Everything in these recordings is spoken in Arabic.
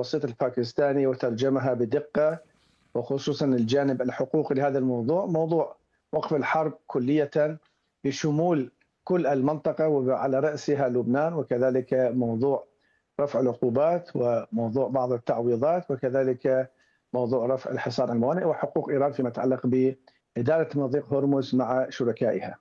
الوسيط الباكستاني وترجمها بدقة، وخصوصا الجانب الحقوقي لهذا الموضوع، موضوع وقف الحرب كلية بشمول كل المنطقة وعلى رأسها لبنان، وكذلك موضوع رفع العقوبات وموضوع بعض التعويضات، وكذلك موضوع رفع الحصار الموانئ وحقوق إيران فيما يتعلق بإدارة مضيق هرمز مع شركائها.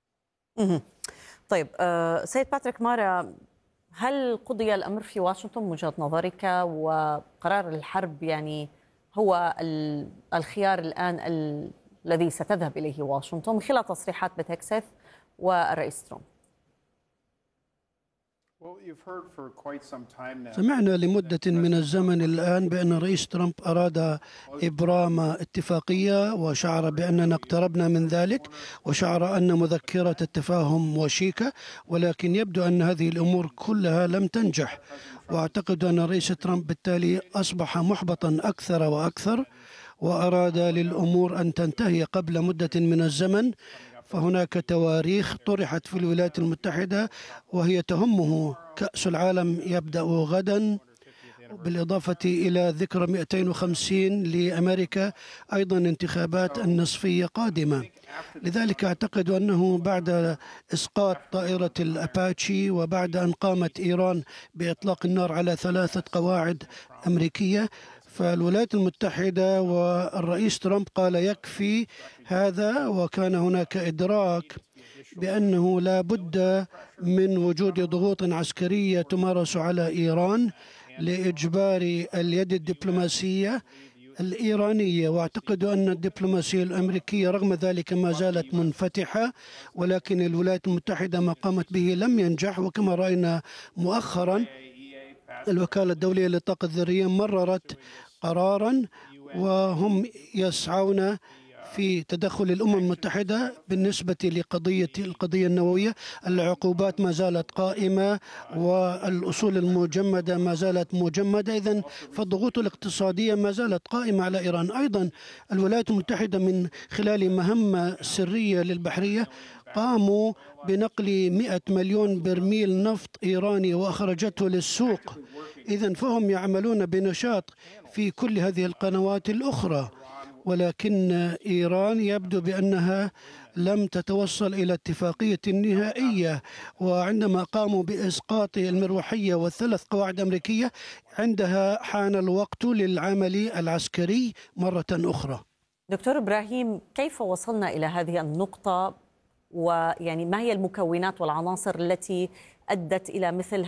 طيب سيد باتريك مارا، هل قضي الأمر في واشنطن من وجهة نظرك، وقرار الحرب يعني هو الخيار الآن الذي ستذهب إليه واشنطن من خلال تصريحات بتكساس والرئيس ترامب؟ سمعنا لمدة من الزمن الآن بأن الرئيس ترامب أراد إبرام اتفاقية، وشعر بأننا اقتربنا من ذلك، وشعر أن مذكرة التفاهم وشيكة، ولكن يبدو أن هذه الأمور كلها لم تنجح. وأعتقد أن الرئيس ترامب بالتالي أصبح محبطا أكثر وأكثر، وأراد للأمور أن تنتهي قبل مدة من الزمن. فهناك تواريخ طرحت في الولايات المتحدة وهي تهمه. كأس العالم يبدأ غدا، بالإضافة إلى ذكرى 250 لأمريكا، أيضا انتخابات النصفية قادمة. لذلك أعتقد أنه بعد إسقاط طائرة الأباتشي، وبعد أن قامت إيران بإطلاق النار على 3 قواعد أمريكية، فالولايات المتحدة والرئيس ترامب قال يكفي هذا، وكان هناك إدراك بأنه لا بد من وجود ضغوط عسكرية تمارس على إيران لإجبار اليد الدبلوماسية الإيرانية. واعتقد أن الدبلوماسية الأمريكية رغم ذلك ما زالت منفتحة، ولكن الولايات المتحدة ما قامت به لم ينجح. وكما رأينا مؤخرا الوكالة الدولية للطاقة الذرية مررت قرارا، وهم يسعون في تدخل الأمم المتحدة بالنسبة القضية النووية. العقوبات ما زالت قائمة، والأصول المجمدة ما زالت مجمدة، إذن فالضغوط الاقتصادية ما زالت قائمة على إيران. أيضا الولايات المتحدة من خلال مهمة سرية للبحرية قاموا بنقل 100 مليون برميل نفط إيراني وأخرجته للسوق. إذن فهم يعملون بنشاط في كل هذه القنوات الأخرى، ولكن إيران يبدو بأنها لم تتوصل إلى اتفاقية نهائية. وعندما قاموا بإسقاط المروحية و3 قواعد أمريكية، عندها حان الوقت للعمل العسكري مرة أخرى. دكتور إبراهيم، كيف وصلنا إلى هذه النقطة؟ ويعني ما هي المكونات والعناصر التي أدت إلى مثل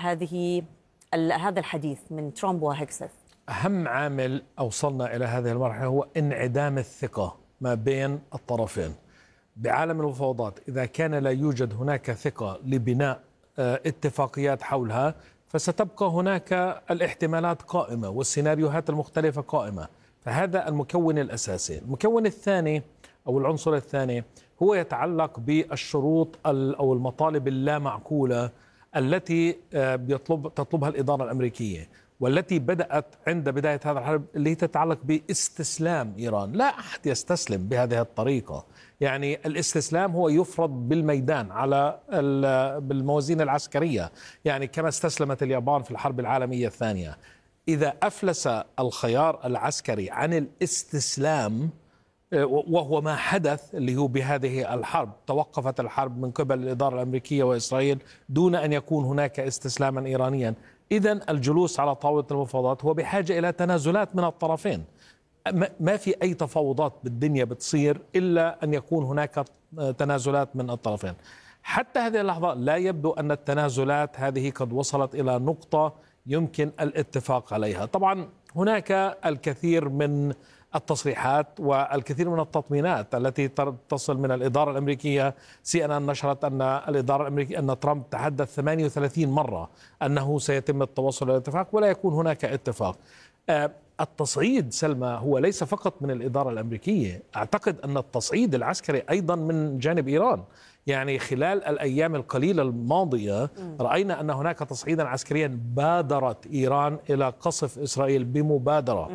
هذا الحديث من ترامب وهكسث؟ أهم عامل أوصلنا إلى هذه المرحلة هو انعدام الثقة ما بين الطرفين. بعالم المفاوضات إذا كان لا يوجد هناك ثقة لبناء اتفاقيات حولها، فستبقى هناك الاحتمالات قائمة والسيناريوهات المختلفة قائمة. فهذا المكون الأساسي. المكون الثاني أو العنصر الثاني هو يتعلق بالشروط أو المطالب اللامعقولة التي تطلبها الإدارة الأمريكية، والتي بدأت عند بداية هذا الحرب، اللي تتعلق باستسلام إيران. لا أحد يستسلم بهذه الطريقة. يعني الاستسلام هو يفرض بالميدان على بالموازين العسكرية، يعني كما استسلمت اليابان في الحرب العالمية الثانية. إذا أفلس الخيار العسكري عن الاستسلام، وهو ما حدث اللي هو بهذه الحرب، توقفت الحرب من قبل الإدارة الأمريكية وإسرائيل دون أن يكون هناك استسلاما إيرانيا، إذن الجلوس على طاولة المفاوضات هو بحاجة إلى تنازلات من الطرفين. ما في أي تفاوضات بالدنيا بتصير إلا أن يكون هناك تنازلات من الطرفين. حتى هذه اللحظة لا يبدو أن التنازلات هذه قد وصلت إلى نقطة يمكن الاتفاق عليها. طبعا هناك الكثير من التصريحات والكثير من التطمينات التي تصل من الإدارة الأمريكية. CNN نشرت أن الإدارة الأمريكية أن ترامب تحدث 38 مرة أنه سيتم التوصل إلى اتفاق ولا يكون هناك اتفاق. التصعيد سلمى هو ليس فقط من الإدارة الأمريكية، أعتقد أن التصعيد العسكري أيضا من جانب إيران. يعني خلال الأيام القليلة الماضية رأينا أن هناك تصعيدا عسكريا بادرت إيران إلى قصف إسرائيل بمبادرة.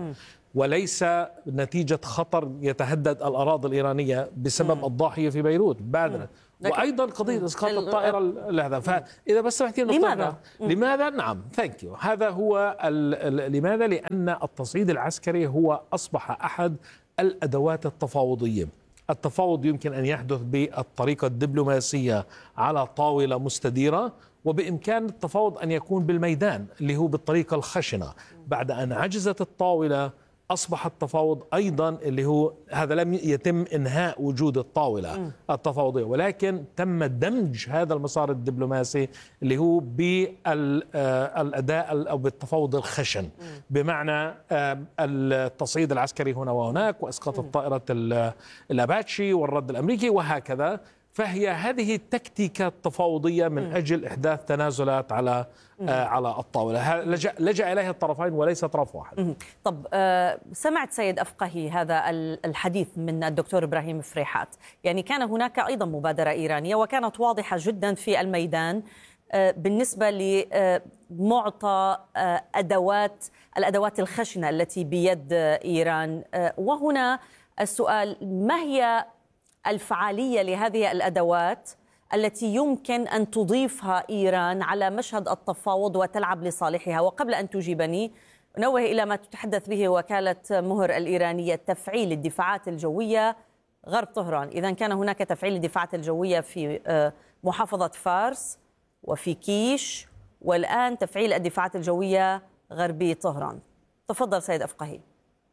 وليس نتيجة خطر يتهدد الأراضي الإيرانية بسبب الضاحية في بيروت بادرة. وأيضا قضية إسقاط الطائرة هذا. فإذا بس سمحتي لماذا؟ نعم ثانك يو. هذا هو لماذا؟ لأن التصعيد العسكري هو أصبح أحد الأدوات التفاوضية. التفاوض يمكن أن يحدث بالطريقة الدبلوماسية على طاولة مستديرة، وبإمكان التفاوض أن يكون بالميدان اللي هو بالطريقة الخشنة. بعد أن عجزت الطاولة أصبح التفاوض أيضا اللي هو هذا لم يتم إنهاء وجود الطاولة التفاوضية، ولكن تم دمج هذا المسار الدبلوماسي اللي هو بالأداء أو بالتفاوض الخشن، بمعنى التصعيد العسكري هنا وهناك وإسقاط الطائرة الأباتشي والرد الأمريكي وهكذا. فهي هذه التكتيكة التفاوضية من أجل إحداث تنازلات على الطاولة. لجأ إليها الطرفين وليس طرف واحد. طب سمعت سيد أفقهي هذا الحديث من الدكتور إبراهيم فريحات، يعني كان هناك أيضا مبادرة إيرانية وكانت واضحة جدا في الميدان بالنسبة لمعطى الأدوات الخشنة التي بيد إيران. وهنا السؤال: ما هي الفعالية لهذه الأدوات التي يمكن أن تضيفها إيران على مشهد التفاوض وتلعب لصالحها؟ وقبل أن تجيبني نوه إلى ما تتحدث به وكالة مهر الإيرانية: تفعيل الدفاعات الجوية غرب طهران. إذن كان هناك تفعيل الدفاعات الجوية في محافظة فارس وفي كيش، والآن تفعيل الدفاعات الجوية غربي طهران. تفضل سيد أفقهي.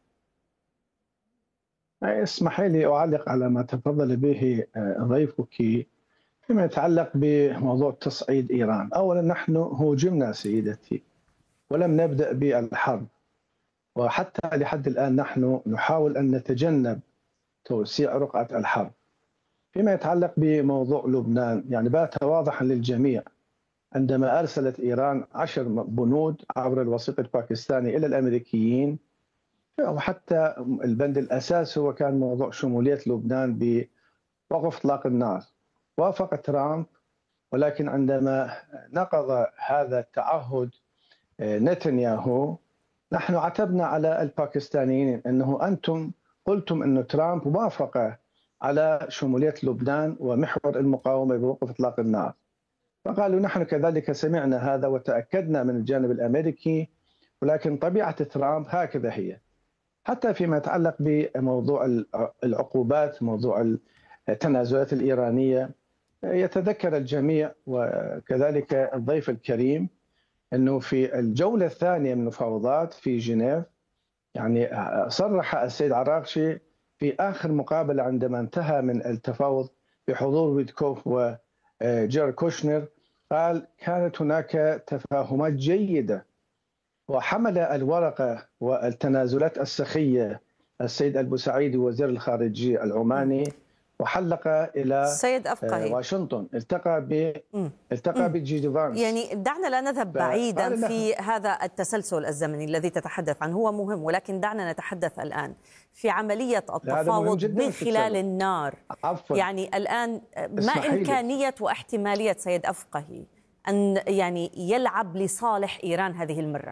اسمح لي أعلق على ما تفضل به ضيفك فيما يتعلق بموضوع تصعيد إيران. أولا نحن هوجمنا سيدتي ولم نبدأ بالحرب، وحتى لحد الآن نحن نحاول أن نتجنب توسيع رقعة الحرب. فيما يتعلق بموضوع لبنان، يعني بات واضحا للجميع عندما أرسلت إيران 10 بنود عبر الوسيط الباكستاني إلى الأمريكيين، وحتى البند الأساسي هو كان موضوع شمولية لبنان بوقف إطلاق النار. وافق ترامب، ولكن عندما نقض هذا التعهد نتنياهو نحن عتبنا على الباكستانيين أنه أنتم قلتم أن ترامب وافق على شمولية لبنان ومحور المقاومة بوقف إطلاق النار، فقالوا نحن كذلك سمعنا هذا وتأكدنا من الجانب الأمريكي، ولكن طبيعة ترامب هكذا هي. حتى فيما يتعلق بموضوع العقوبات، موضوع التنازلات الإيرانية، يتذكر الجميع وكذلك الضيف الكريم أنه في الجولة الثانية من المفاوضات في جنيف، يعني صرح السيد عراقشي في آخر مقابلة عندما انتهى من التفاوض بحضور ويتكوف وجير كوشنر، قال كانت هناك تفاهمات جيدة، وحمل الورقة والتنازلات السخية السيد البوسعيدي وزير الخارجية العماني وحلق إلى سيد أفقهي واشنطن، التقى بجيدي فانس. يعني دعنا لا نذهب بعيدا في هذا التسلسل الزمني الذي تتحدث عنه، هو مهم، ولكن دعنا نتحدث الآن في عملية التفاوض من خلال النار. يعني الآن ما إمكانية واحتمالية سيد أفقهي أن يعني يلعب لصالح إيران هذه المرة؟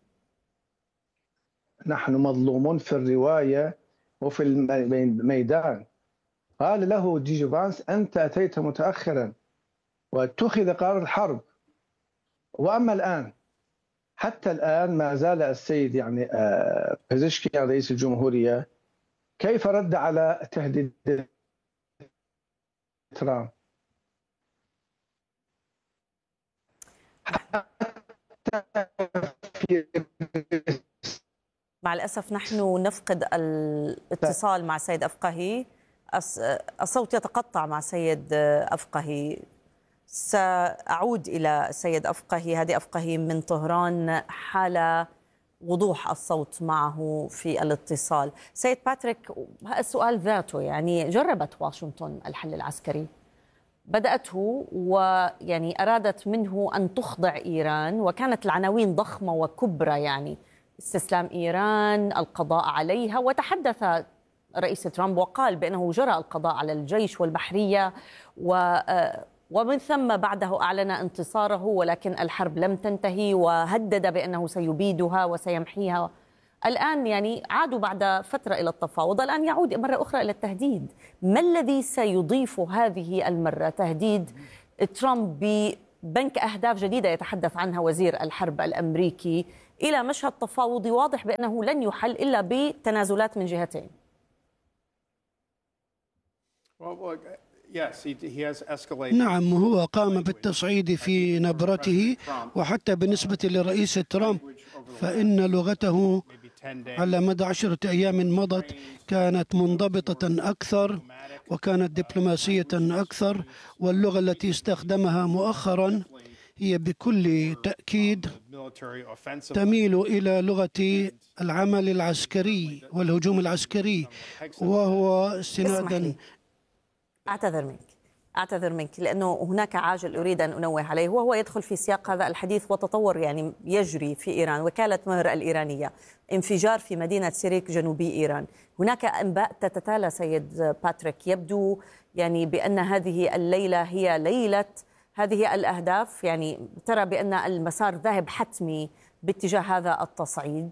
نحن مظلومون في الرواية وفي الميدان. قال له جيدي فانس أنت أتيت متأخرا واتخذ قرار الحرب، وأما الآن حتى الآن ما زال السيد يعني بيزشكيان رئيس الجمهورية كيف رد على تهديد ترامب؟ مع الأسف نحن نفقد الاتصال مع سيد أفقهي، الصوت يتقطع مع سيد أفقهي. سأعود إلى سيد أفقهي. هذه أفقهي من طهران، حال وضوح الصوت معه في الاتصال. سيد باتريك، السؤال ذاته، يعني جربت واشنطن الحل العسكري، بدأته ويعني أرادت منه أن تخضع إيران، وكانت العناوين ضخمة وكبرى، يعني استسلام إيران، القضاء عليها، وتحدث رئيس ترامب وقال بأنه جرى القضاء على الجيش والبحرية ومن ثم بعده أعلن انتصاره، ولكن الحرب لم تنتهي، وهدد بأنه سيبيدها وسيمحيها الآن يعني عادوا بعد فترة إلى التفاوض، الآن يعود مرة أخرى إلى التهديد. ما الذي سيضيف هذه المرة تهديد ترامب ببنك أهداف جديدة يتحدث عنها وزير الحرب الأمريكي إلى مشهد تفاوضي واضح بأنه لن يحل إلا بتنازلات من جهتين؟ نعم، هو قام بالتصعيد في نبرته، وحتى بالنسبة لرئيس ترامب فإن لغته على مدى 10 أيام مضت كانت منضبطة أكثر وكانت دبلوماسية أكثر، واللغة التي استخدمها مؤخرا هي بكل تأكيد تميل إلى لغة العمل العسكري والهجوم العسكري، وهو استنادا. أعتذر منك لأنه هناك عاجل أريد أن أنوه عليه، وهو يدخل في سياق هذا الحديث وتطور يعني يجري في إيران. وكالة مهر الإيرانية، انفجار في مدينة سيريك جنوبي إيران. هناك أنباء تتتالى سيد باتريك، يبدو يعني بأن هذه الليلة هي ليلة هذه الأهداف، يعني ترى بأن المسار ذاهب حتمي باتجاه هذا التصعيد.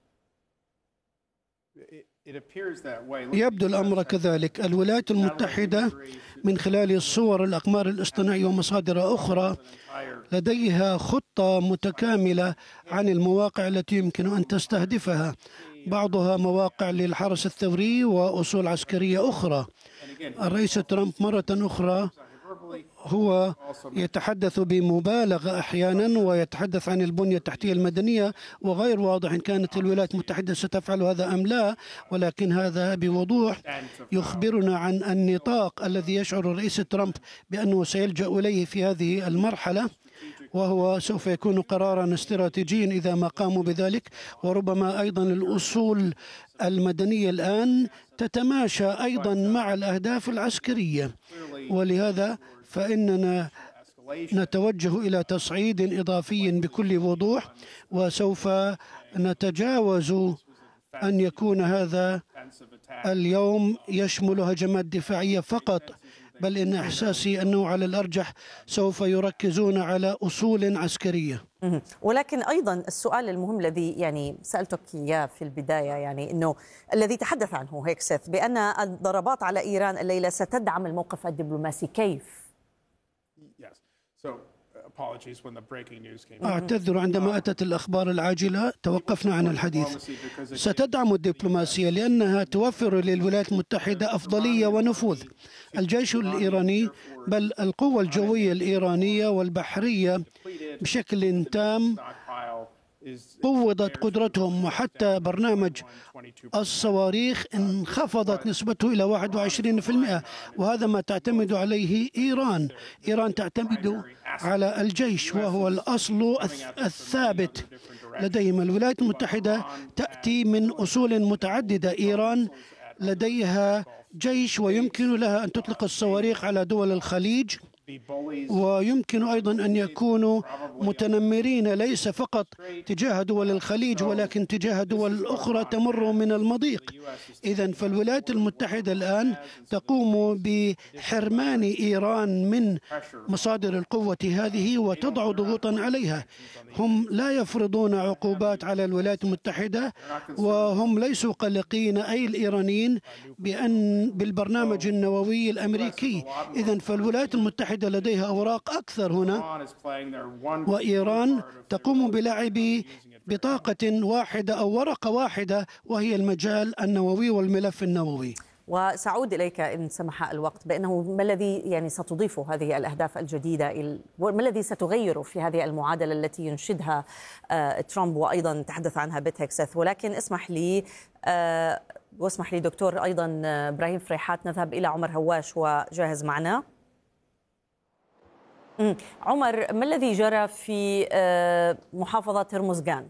يبدو الأمر كذلك. الولايات المتحدة من خلال الصور الأقمار الاصطناعية ومصادر أخرى لديها خطة متكاملة عن المواقع التي يمكن أن تستهدفها، بعضها مواقع للحرس الثوري وأصول عسكرية أخرى. الرئيس ترامب مرة أخرى هو يتحدث بمبالغة أحيانا، ويتحدث عن البنية التحتية المدنية، وغير واضح إن كانت الولايات المتحدة ستفعل هذا أم لا، ولكن هذا بوضوح يخبرنا عن النطاق الذي يشعر الرئيس ترامب بأنه سيلجأ إليه في هذه المرحلة، وهو سوف يكون قرارا استراتيجيا إذا ما قاموا بذلك. وربما أيضا الأصول المدنية الآن تتماشى أيضا مع الأهداف العسكرية، ولهذا فإننا نتوجه إلى تصعيد إضافي بكل وضوح، وسوف نتجاوز أن يكون هذا اليوم يشمل هجمات دفاعية فقط، بل إن إحساسي أنه على الأرجح سوف يركزون على أصول عسكرية. ولكن أيضا السؤال المهم الذي يعني سألتك إياه في البداية، يعني أنه الذي تحدث عنه هيكسث بأن الضربات على إيران الليلة ستدعم الموقف الدبلوماسي، كيف؟ أعتذر، عندما أتت الأخبار العاجلة توقفنا عن الحديث. ستدعم الدبلوماسية لأنها توفر للولايات المتحدة أفضلية ونفوذ. الجيش الإيراني بل القوة الجوية الإيرانية والبحرية بشكل تام قوضت قدرتهم، وحتى برنامج الصواريخ انخفضت نسبته إلى 21%، وهذا ما تعتمد عليه إيران. إيران تعتمد على الجيش وهو الأصل الثابت لديهم. الولايات المتحدة تأتي من أصول متعددة. إيران لديها جيش ويمكن لها أن تطلق الصواريخ على دول الخليج، ويمكن أيضا أن يكونوا متنمرين ليس فقط تجاه دول الخليج ولكن تجاه دول أخرى تمر من المضيق. إذن فالولايات المتحدة الآن تقوم بحرمان إيران من مصادر القوة هذه وتضع ضغوطا عليها. هم لا يفرضون عقوبات على الولايات المتحدة، وهم ليسوا قلقين أي الإيرانيين بالبرنامج النووي الأمريكي. إذن فالولايات المتحدة لديها أوراق أكثر هنا، وإيران تقوم بلعب بطاقة واحدة أو ورقة واحدة، وهي المجال النووي والملف النووي. وسأعود إليك إن سمح الوقت بأنه ما الذي يعني ستضيف هذه الأهداف الجديدة، ما الذي ستغير في هذه المعادلة التي ينشدها ترامب وأيضا تحدث عنها بيت هيكسث. ولكن اسمح لي دكتور أيضا إبراهيم فريحات، نذهب إلى عمر هواش وجاهز معنا. عمر، ما الذي جرى في محافظة هرمزغان؟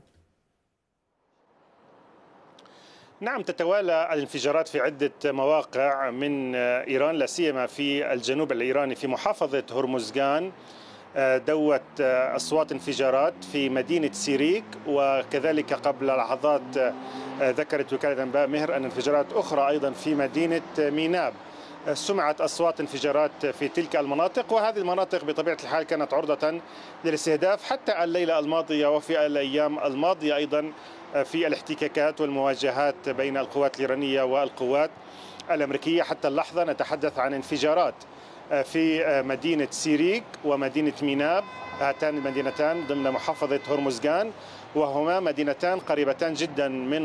نعم، تتوالى الانفجارات في عدة مواقع من إيران، لا سيما في الجنوب الإيراني في محافظة هرمزغان. دوت أصوات انفجارات في مدينة سيريك، وكذلك قبل لحظات ذكرت وكالة أنباء مهر أن انفجارات أخرى أيضا في مدينة ميناب. سمعت أصوات انفجارات في تلك المناطق، وهذه المناطق بطبيعة الحال كانت عرضة للاستهداف حتى الليلة الماضية وفي الأيام الماضية أيضا في الاحتكاكات والمواجهات بين القوات الإيرانية والقوات الأمريكية. حتى اللحظة نتحدث عن انفجارات في مدينة سيريك ومدينة ميناب، هاتان المدينتان ضمن محافظة هرمزغان، وهما مدينتان قريبتان جدا من